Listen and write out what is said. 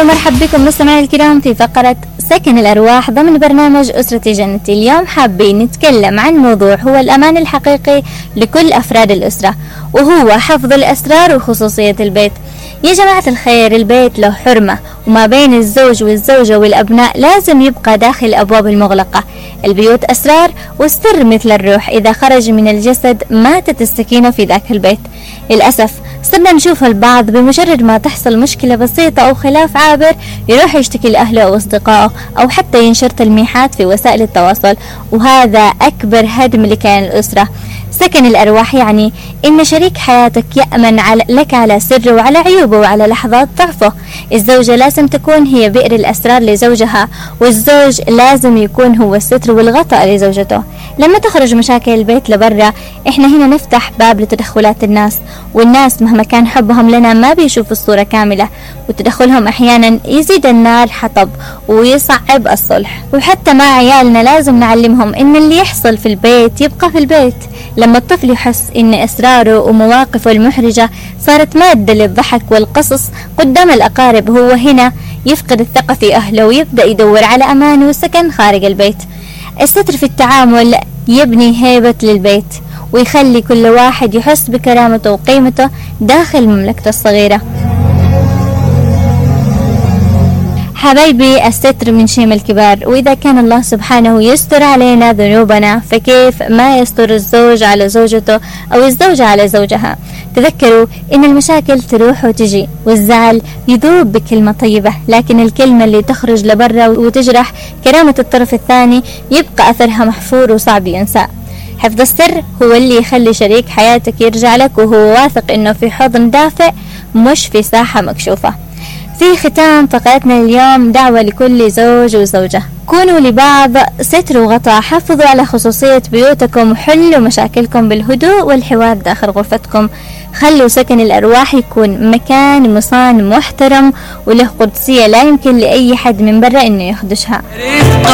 ومرحبا بكم مستمعي الكرام في فقرة سكن الأرواح ضمن برنامج أسرتي جنتي. اليوم حابين نتكلم عن موضوع هو الأمان الحقيقي لكل أفراد الأسرة، وهو حفظ الأسرار وخصوصية البيت. يا جماعة الخير، البيت له حرمة، وما بين الزوج والزوجة والأبناء لازم يبقى داخل الأبواب المغلقة. البيوت أسرار، والسر مثل الروح، إذا خرج من الجسد ماتت السكينة في ذاك البيت. للأسف صرنا نشوف البعض بمجرد ما تحصل مشكلة بسيطة أو خلاف عابر يروح يشتكي لأهله أو أصدقائه، أو حتى ينشر تلميحات في وسائل التواصل، وهذا أكبر هدم لكيان الأسرة. سكن الأرواح يعني إن شريك حياتك يأمن لك على سره وعلى عيوبه وعلى لحظات ضعفه. الزوجة لازم تكون هي بئر الأسرار لزوجها، والزوج لازم يكون هو الستر والغطاء لزوجته. لما تخرج مشاكل البيت لبرا، إحنا هنا نفتح باب لتدخلات الناس، والناس مهما كان حبهم لنا ما بيشوفوا الصورة كاملة، وتدخلهم أحيانا يزيد النار حطب ويصعب الصلح. وحتى مع عيالنا لازم نعلمهم إن اللي يحصل في البيت يبقى في البيت. لما الطفل يحس إن أسراره ومواقفه المحرجة صارت مادة للضحك والقصص قدام الأقارب، هو هنا يفقد الثقة في أهله ويبدأ يدور على أمان وسكن خارج البيت. الستر في التعامل يبني هيبة للبيت، ويخلي كل واحد يحس بكرامته وقيمته داخل مملكته الصغيرة. حبايبي، الستر من شيم الكبار، وإذا كان الله سبحانه يستر علينا ذنوبنا، فكيف ما يستر الزوج على زوجته أو الزوجة على زوجها؟ تذكروا إن المشاكل تروح وتجي، والزعل يذوب بكلمة طيبة، لكن الكلمة اللي تخرج لبرا وتجرح كرامة الطرف الثاني يبقى أثرها محفور وصعب ينسى. حفظ السر هو اللي يخلي شريك حياتك يرجع لك وهو واثق إنه في حضن دافئ مش في ساحة مكشوفة. في ختام فقرتنا اليوم دعوة لكل زوج وزوجة: كونوا لبعض ستر وغطاء، حافظوا على خصوصية بيوتكم، وحلوا مشاكلكم بالهدوء والحوار داخل غرفتكم. خلوا سكن الأرواح يكون مكان مصان محترم وله قدسية لا يمكن لأي حد من برا إنه يخدشها.